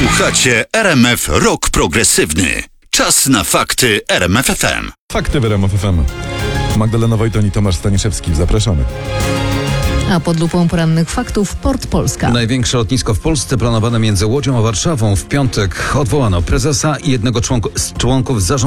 Słuchacie RMF Rock Progresywny. Czas na fakty RMF FM. Fakty w RMF FM. Magdalena Wojton i Tomasz Staniszewski. Zapraszamy. A pod lupą porannych faktów Port Polska. Największe lotnisko w Polsce planowane między Łodzią a Warszawą. W piątek odwołano prezesa i jednego z członków zarządu